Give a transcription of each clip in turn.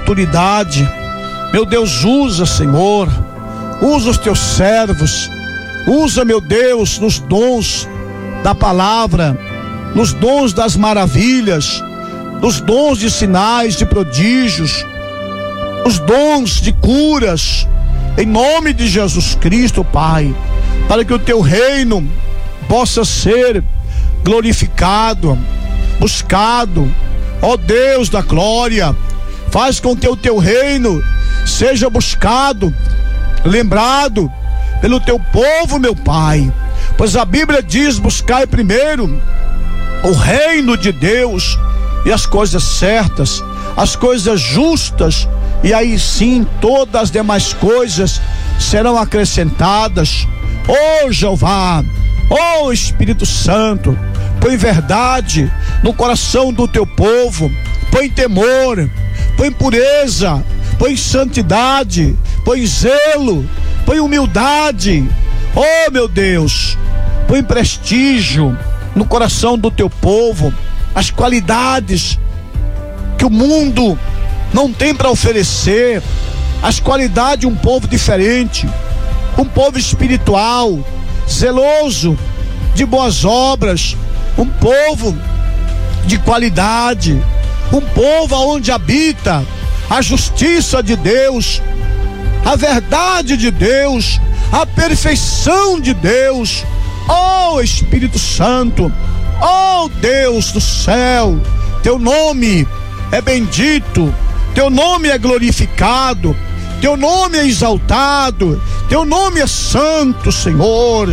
maturidade. Meu Deus, usa, Senhor, usa os teus servos, usa, meu Deus, nos dons da palavra, nos dons das maravilhas, nos dons de sinais, de prodígios, os dons de curas, em nome de Jesus Cristo, Pai, para que o teu reino possa ser glorificado, buscado. Ó Deus da glória, faz com que o teu reino seja buscado, lembrado pelo teu povo, meu Pai, pois a Bíblia diz: buscai primeiro o reino de Deus e as coisas certas, as coisas justas, e aí sim todas as demais coisas serão acrescentadas. Ó Jeová, ó Espírito Santo, põe verdade no coração do teu povo, põe temor, põe pureza, põe santidade, põe zelo, põe humildade. Oh meu Deus, põe prestígio no coração do teu povo, as qualidades que o mundo não tem para oferecer, as qualidades de um povo diferente, um povo espiritual, zeloso, de boas obras, um povo de qualidade, um povo onde habita a justiça de Deus, a verdade de Deus, a perfeição de Deus. Oh Espírito Santo, oh Deus do céu, teu nome é bendito, teu nome é glorificado, teu nome é exaltado, teu nome é santo, Senhor.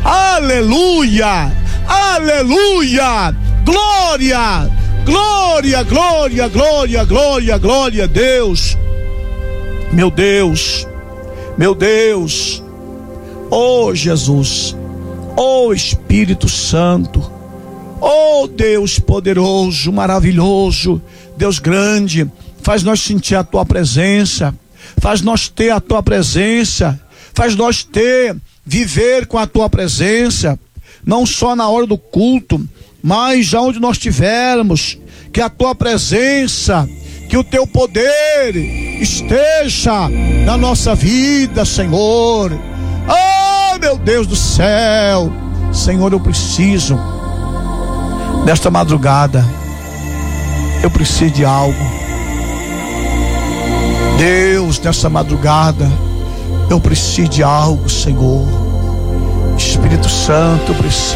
Aleluia, aleluia, glória, glória, glória, glória, glória, glória a Deus. Meu Deus, meu Deus, oh Jesus, oh Espírito Santo, oh Deus poderoso, maravilhoso, Deus grande, faz nós sentir a tua presença, faz nós ter a tua presença, faz nós viver com a tua presença, não só na hora do culto, mas aonde nós estivermos, que a tua presença, que o teu poder esteja na nossa vida, Senhor. Oh meu Deus do céu, Senhor, eu preciso nesta madrugada, eu preciso de algo. Deus, nessa madrugada eu preciso de algo, Senhor. Espírito Santo,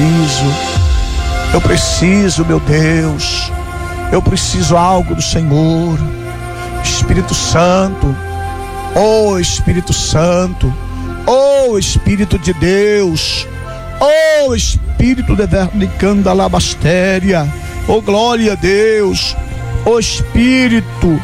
eu preciso, meu Deus, eu preciso algo do Senhor. Espírito Santo, oh Espírito Santo, oh Espírito de Deus, oh Espírito de Vernicanda Labastéria, oh glória a Deus, oh Espírito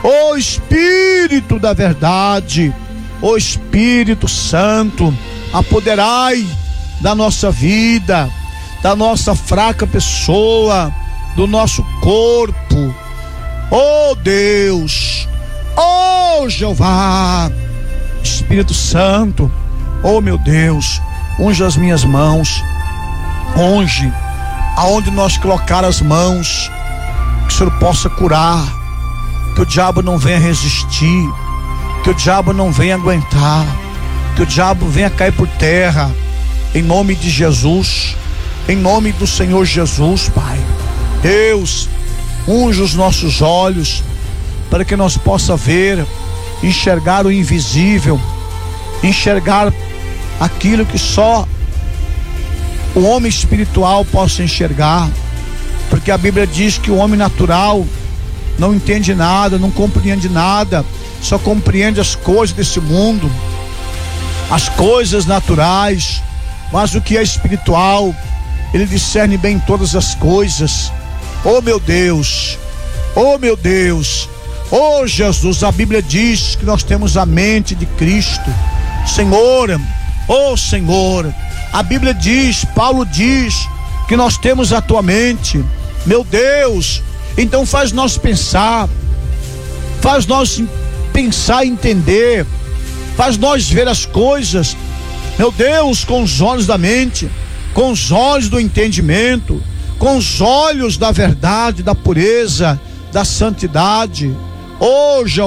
da verdade, ó Espírito Santo, apoderai da nossa vida, da nossa fraca pessoa, do nosso corpo. Ó Deus, ó Jeová, Espírito Santo, ó meu Deus, unge as minhas mãos, unge aonde nós colocar as mãos, que o Senhor possa curar, que o diabo não venha resistir, que o diabo não venha aguentar, que o diabo venha cair por terra, em nome de Jesus, em nome do Senhor Jesus, Pai. Deus, unge os nossos olhos, para que nós possa ver, enxergar o invisível, enxergar aquilo que só o homem espiritual possa enxergar, porque a Bíblia diz que o homem natural não entende nada, não compreende nada, só compreende as coisas desse mundo, as coisas naturais, mas o que é espiritual, ele discerne bem todas as coisas. Oh meu Deus, oh meu Deus, oh Jesus, a Bíblia diz que nós temos a mente de Cristo, Senhor, oh Senhor, a Bíblia diz, Paulo diz que nós temos a tua mente, meu Deus. Então faz nós pensar, faz nós pensar e entender, faz nós ver as coisas, meu Deus, com os olhos da mente, com os olhos do entendimento, com os olhos da verdade, da pureza, da santidade. Oh,